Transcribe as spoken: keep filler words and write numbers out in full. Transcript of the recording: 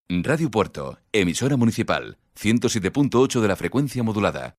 Radio Puerto, emisora municipal, ciento siete punto ocho de la frecuencia modulada.